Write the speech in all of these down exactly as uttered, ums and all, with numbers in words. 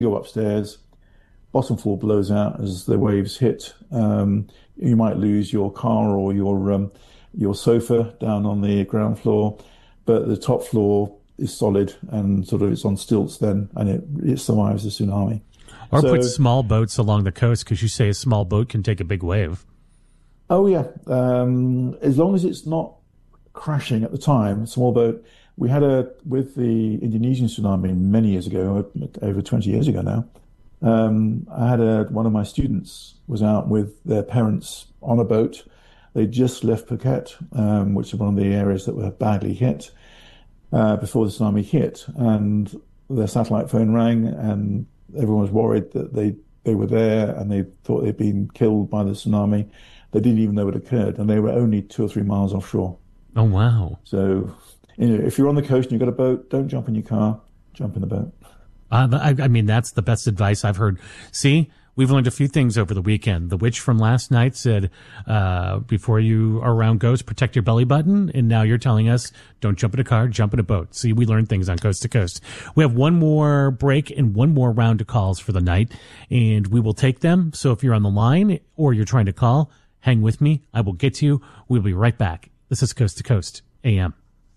go upstairs, bottom floor blows out as the waves hit. Um, you might lose your car or your um, your sofa down on the ground floor, but the top floor is solid and sort of it's on stilts then, and it, it survives the tsunami. Or so, put small boats along the coast, because you say a small boat can take a big wave. Oh, yeah. Um, as long as it's not crashing at the time, small boat. We had a, with the Indonesian tsunami many years ago, over twenty years ago now, um, I had a, one of my students was out with their parents on a boat. They just left Phuket, um, which is one of the areas that were badly hit, uh, before the tsunami hit. And their satellite phone rang and everyone was worried that they, they were there and they thought they'd been killed by the tsunami. They didn't even know it occurred, and they were only two or three miles offshore. Oh, wow. So, you know, if you're on the coast and you've got a boat, don't jump in your car, jump in the boat. Uh, I, I mean, that's the best advice I've heard. See, we've learned a few things over the weekend. The witch from last night said, uh, before you are around ghosts, protect your belly button. And now you're telling us, don't jump in a car, jump in a boat. See, we learned things on Coast to Coast. We have one more break and one more round of calls for the night, and we will take them. So if you're on the line or you're trying to call, hang with me. I will get to you. We'll be right back. This is Coast to Coast A M.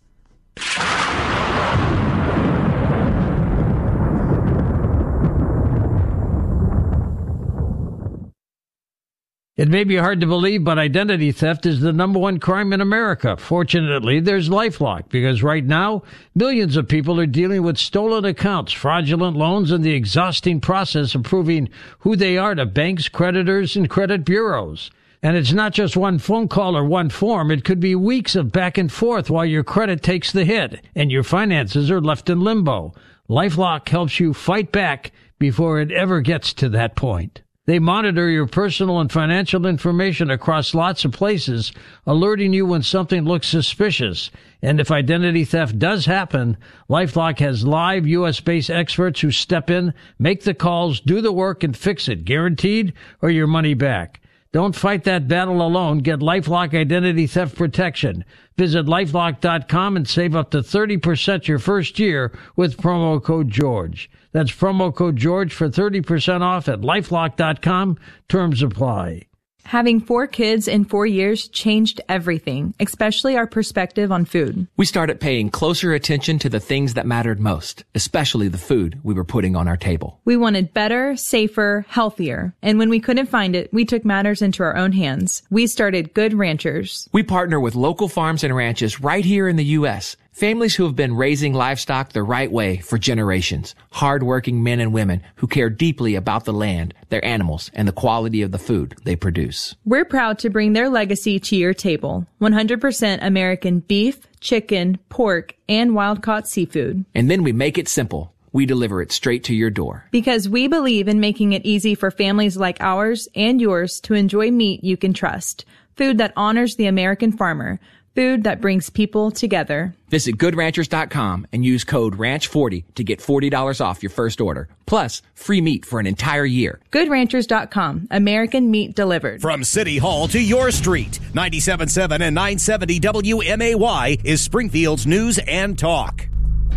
It may be hard to believe, but identity theft is the number one crime in America. Fortunately, there's LifeLock, because right now, millions of people are dealing with stolen accounts, fraudulent loans, and the exhausting process of proving who they are to banks, creditors, and credit bureaus. And it's not just one phone call or one form. It could be weeks of back and forth while your credit takes the hit and your finances are left in limbo. LifeLock helps you fight back before it ever gets to that point. They monitor your personal and financial information across lots of places, alerting you when something looks suspicious. And if identity theft does happen, LifeLock has live U S-based experts who step in, make the calls, do the work, and fix it, guaranteed, or your money back. Don't fight that battle alone. Get LifeLock Identity Theft Protection. Visit LifeLock dot com and save up to thirty percent your first year with promo code George. That's promo code George for thirty percent off at LifeLock dot com. Terms apply. Having four kids in four years changed everything, especially our perspective on food. We started paying closer attention to the things that mattered most, especially the food we were putting on our table. We wanted better, safer, healthier. And when we couldn't find it, we took matters into our own hands. We started Good Ranchers. We partner with local farms and ranches right here in the U S Families who have been raising livestock the right way for generations. Hard-working men and women who care deeply about the land, their animals, and the quality of the food they produce. We're proud to bring their legacy to your table. one hundred percent American beef, chicken, pork, and wild-caught seafood. And then we make it simple. We deliver it straight to your door. Because we believe in making it easy for families like ours and yours to enjoy meat you can trust. Food that honors the American farmer. Food that brings people together. Visit good ranchers dot com and use code ranch forty to get forty dollars off your first order. Plus, free meat for an entire year. good ranchers dot com. American meat delivered. From City Hall to your street, ninety-seven point seven and nine seventy W M A Y is Springfield's News and Talk.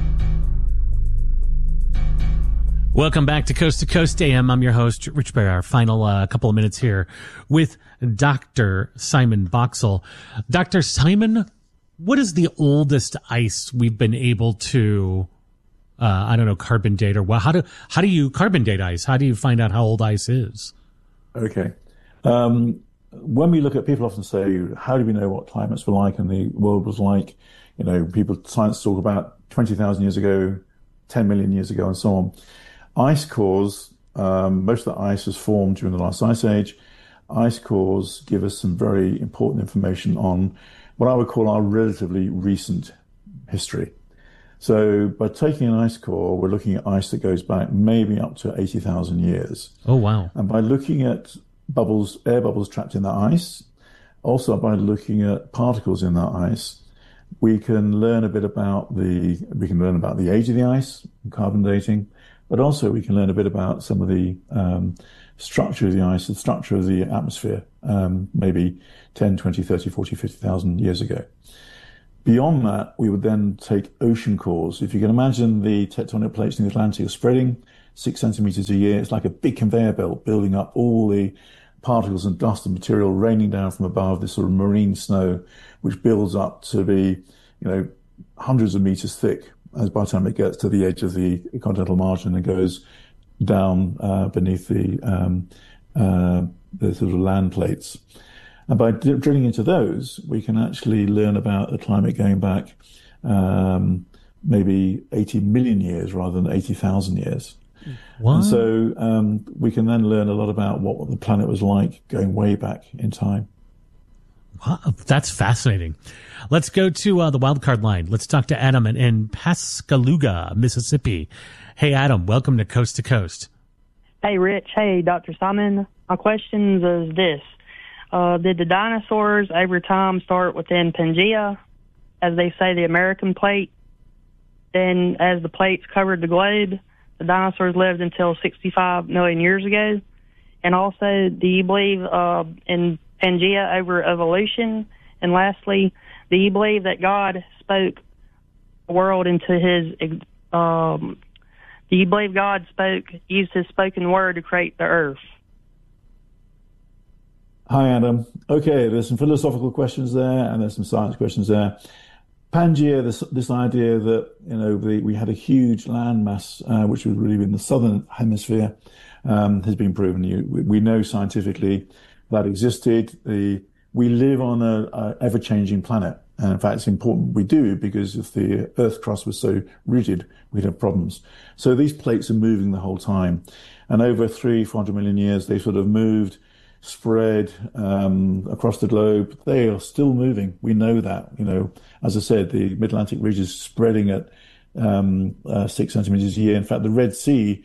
Welcome back to Coast to Coast A M. I'm your host, Rich Bear. Our final uh, couple of minutes here with Doctor Simon Boxall. Doctor Simon, what is the oldest ice we've been able to, uh, I don't know, carbon date, or well, how do how do you carbon date ice? How do you find out how old ice is? Okay. Um, when we look at, people often say, how do we know what climates were like and the world was like? You know, people, science talk about twenty thousand years ago, ten million years ago, and so on. Ice cores, um, most of the ice was formed during the last ice age. Ice cores give us some very important information on what I would call our relatively recent history. So by taking an ice core, we're looking at ice that goes back maybe up to eighty thousand years. Oh, wow. And by looking at bubbles, air bubbles trapped in that ice, also by looking at particles in that ice, we can learn a bit about the, we can learn about the age of the ice, carbon dating, but also we can learn a bit about some of the um, structure of the ice, the structure of the atmosphere, um, maybe ten, twenty, thirty, forty, fifty thousand years ago. Beyond that, we would then take ocean cores. If you can imagine the tectonic plates in the Atlantic are spreading, six centimeters a year. It's like a big conveyor belt building up all the particles and dust and material raining down from above, this sort of marine snow, which builds up to be, you know, hundreds of meters thick as by the time it gets to the edge of the continental margin and goes down uh, beneath the, um, uh, the sort of land plates. And by d- drilling into those, we can actually learn about the climate going back um, maybe eighty million years rather than eighty thousand years. What? And so um, we can then learn a lot about what the planet was like going way back in time. Wow, that's fascinating. Let's go to uh, the wildcard line. Let's talk to Adam in, in Pascagoula, Mississippi. Hey, Adam, welcome to Coast to Coast. Hey, Rich. Hey, Doctor Simon. My question is this. Uh, did the dinosaurs over time start within Pangaea, as they say, the American plate? Then as the plates covered the globe, the dinosaurs lived until sixty-five million years ago. And also, do you believe uh, in Pangaea over evolution? And lastly, do you believe that God spoke the world into his, um, do you believe God spoke, used his spoken word to create the earth? Hi, Adam. Okay, there's some philosophical questions there and there's some science questions there. Pangaea, this, this idea that, you know, the, we had a huge landmass, uh, which was really in the southern hemisphere, um, has been proven. You, we, we know scientifically that existed. The, we live on a, a ever-changing planet. And in fact, it's important we do, because if the Earth crust was so rigid, we'd have problems. So these plates are moving the whole time. And over three, four hundred million years, they sort of moved, spread um, across the globe. They are still moving. We know that. You know, as I said, the Mid-Atlantic ridge is spreading at um, uh, six centimeters a year. In fact, the Red Sea,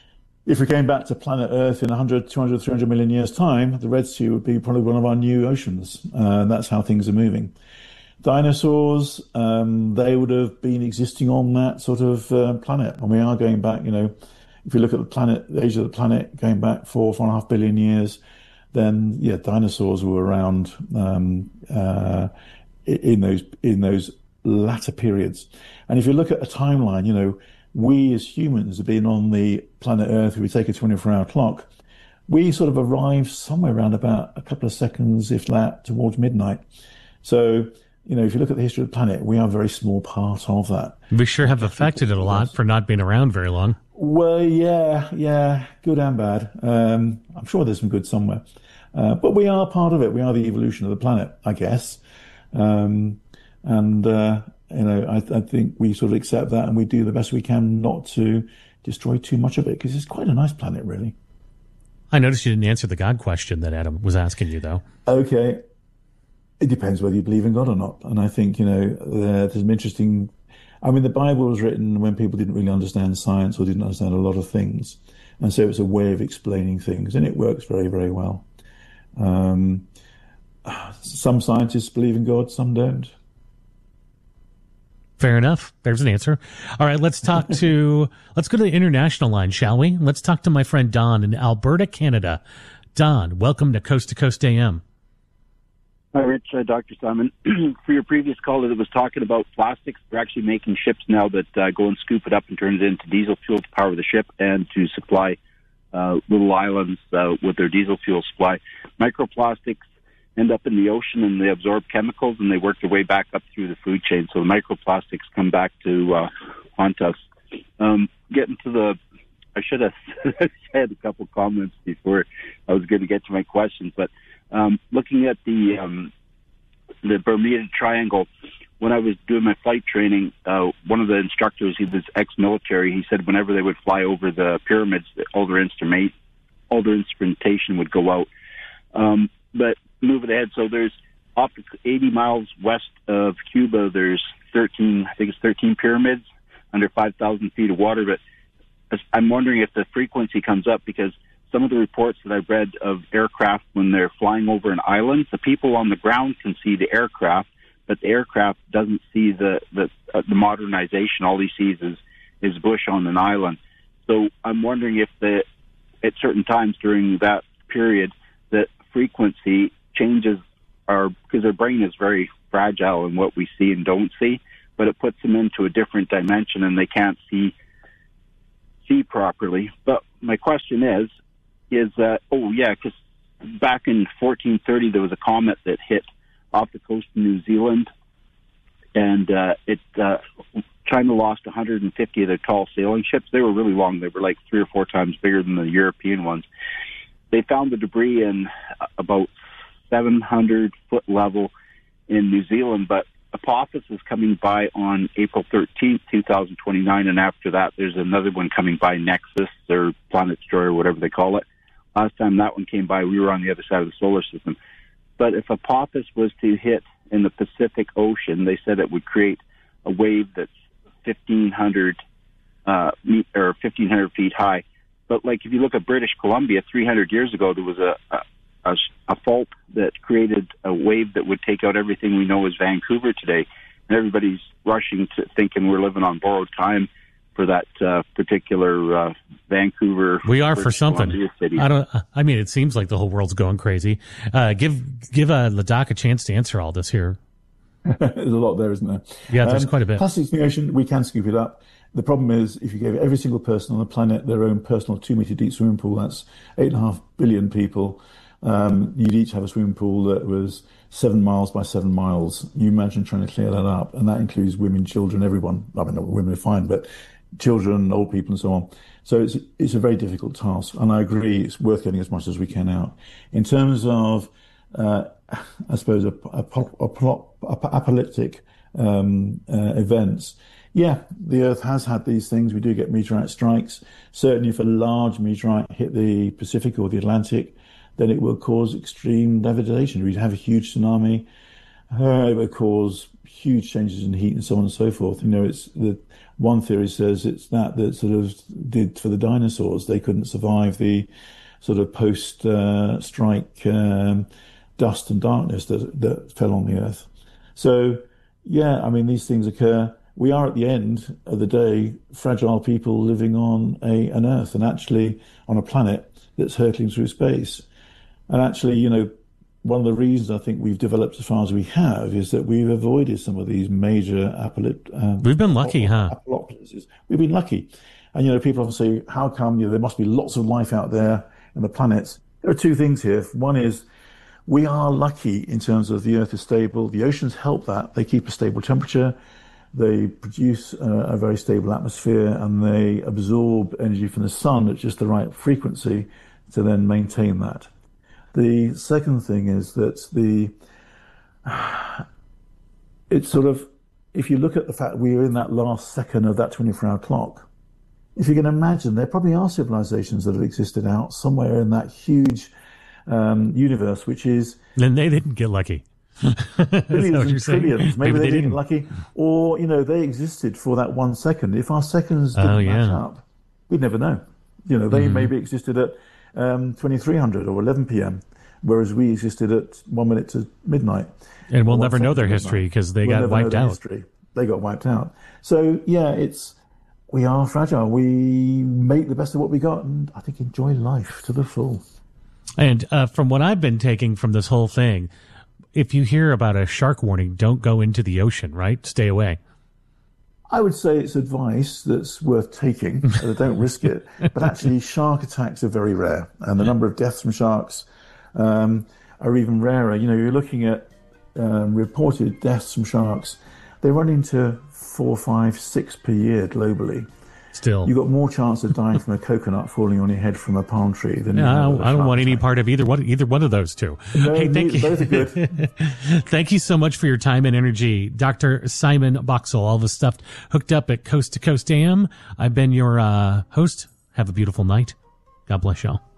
if we came back to planet Earth in one hundred, two hundred, three hundred million years' time, the Red Sea would be probably one of our new oceans. Uh, and that's how things are moving. Dinosaurs, um, they would have been existing on that sort of uh, planet. And we are going back, you know, if you look at the planet, the age of the planet, going back four, four and a half billion years, then yeah, dinosaurs were around um, uh, in those in those latter periods. And if you look at a timeline, you know, we as humans have been on the planet Earth. If we take a twenty-four hour clock, we sort of arrived somewhere around about a couple of seconds, if that, towards midnight. So, you know, if you look at the history of the planet, we are a very small part of that. We sure have affected it a lot for not being around very long. Well, yeah, yeah, good and bad. Um, I'm sure there's some good somewhere. Uh, but we are part of it. We are the evolution of the planet, I guess. Um, and, uh, you know, I, I think we sort of accept that and we do the best we can not to destroy too much of it, because it's quite a nice planet, really. I noticed you didn't answer the God question that Adam was asking you, though. Okay. It depends whether you believe in God or not. And I think, you know, there, there's some interesting... I mean, the Bible was written when people didn't really understand science or didn't understand a lot of things. And so it's a way of explaining things, and it works very, very well. Um, some scientists believe in God, some don't. Fair enough. There's an answer. All right, let's talk to, let's go to the international line, shall we? Let's talk to my friend Don in Alberta, Canada. Don, welcome to Coast to Coast A M. Hi, Rich, uh, Doctor Simon. For your previous caller that was talking about plastics, they're actually making ships now that uh, go and scoop it up and turn it into diesel fuel to power the ship and to supply uh, little islands uh, with their diesel fuel supply. Microplastics end up in the ocean and they absorb chemicals and they work their way back up through the food chain. So the microplastics come back to uh, haunt us. Um, getting to the, I should have said a couple comments before I was going to get to my questions, but um, looking at the um, the Bermuda Triangle, when I was doing my flight training, uh, one of the instructors, he was ex-military, he said whenever they would fly over the pyramids, all their instrument, all their instrumentation would go out. Um, but moving ahead, so there's off eighty miles west of Cuba, there's thirteen, I think it's thirteen pyramids under five thousand feet of water. But I'm wondering if the frequency comes up, because some of the reports that I've read of aircraft when they're flying over an island, the people on the ground can see the aircraft, but the aircraft doesn't see the the, uh, the modernization. All he sees is, is bush on an island. So I'm wondering if the at certain times during that period, the frequency changes are, because their brain is very fragile in what we see and don't see, but it puts them into a different dimension and they can't see see properly. But my question is, is that, oh, yeah, because back in fourteen thirty, there was a comet that hit off the coast of New Zealand, and uh, it uh, China lost one hundred fifty of their tall sailing ships. They were really long. They were like three or four times bigger than the European ones. They found the debris in about seven hundred foot level in New Zealand, but Apophis is coming by on April thirteenth, twenty twenty-nine, and after that there's another one coming by, Nexus, or Planet Destroyer, whatever they call it. Last time that one came by, we were on the other side of the solar system. But if Apophis was to hit in the Pacific Ocean, they said it would create a wave that's fifteen hundred uh, meet, or fifteen hundred feet high. But like if you look at British Columbia, three hundred years ago, there was a, a, a fault that created a wave that would take out everything we know as Vancouver today. And everybody's rushing to thinking we're living on borrowed time for that uh, particular uh, Vancouver. We are British for something. City. I don't. I mean, it seems like the whole world's going crazy. Uh, give give uh, Ladakh a chance to answer all this here. There's a lot there, isn't there? Yeah, there's um, quite a bit. Plastics in the ocean, we can scoop it up. The problem is, if you gave every single person on the planet their own personal two-meter deep swimming pool, that's eight and a half billion people. Um, you'd each have a swimming pool that was seven miles by seven miles. You imagine trying to clear that up, and that includes women, children, everyone. I mean, women are fine, but children, old people, and so on. So it's it's a very difficult task, and I agree it's worth getting as much as we can out. In terms of, uh, I suppose, a, a, a, a apocalyptic um, uh, events. Yeah, the Earth has had these things. We do get meteorite strikes. Certainly if a large meteorite hit the Pacific or the Atlantic, then it will cause extreme devastation. We'd have a huge tsunami. Uh, it would cause huge changes in heat and so on and so forth. You know, it's the one theory says it's that that sort of did for the dinosaurs. They couldn't survive the sort of post-strike uh, um, dust and darkness that, that fell on the Earth. So, yeah, I mean, these things occur. We are at the end of the day fragile people living on a an Earth and actually on a planet that's hurtling through space. And actually, you know, one of the reasons I think we've developed as far as we have is that we've avoided some of these major apocalyptic. Um, we've been lucky, huh? Apocalypses. We've been lucky. And, you know, people often say, how come, you know, there must be lots of life out there in the planets? There are two things here. One is we are lucky in terms of the Earth is stable. The oceans help that. They keep a stable temperature. They produce a, a very stable atmosphere, and they absorb energy from the sun at just the right frequency to then maintain that. The second thing is that the it's sort of, if you look at the fact we are in that last second of that twenty-four hour clock, if you can imagine, there probably are civilizations that have existed out somewhere in that huge um, universe, which is... Then they didn't get lucky. Billions and trillions. Maybe, Maybe they, they didn't didn't. get lucky. Or, you know, they existed for that one second. If our seconds didn't Oh, yeah. match up, we'd never know. You know, they Mhm. maybe existed at um, twenty-three hundred or eleven p.m., whereas we existed at one minute to midnight. And we'll Or one never know second their to history midnight. because they We'll got never know wiped their out. history. They got wiped out. So, yeah, it's we are fragile. We make the best of what we got and I think enjoy life to the full. And uh, from what I've been taking from this whole thing, if you hear about a shark warning, don't go into the ocean, right? Stay away. I would say it's advice that's worth taking. So don't risk it. But actually, shark attacks are very rare, and the number of deaths from sharks um, are even rarer. You know, you're looking at um, reported deaths from sharks. They run into four, five, six per year globally. Still, you've got more chance of dying from a coconut falling on your head from a palm tree than you Yeah, have I with don't, a I don't shark want any attack. part of either one, either one of those two. No, hey, thank neither- you. both are good. Thank you so much for your time and energy, Doctor Simon Boxall. All the stuff hooked up at Coast to Coast A M. I've been your uh, host. Have a beautiful night. God bless y'all.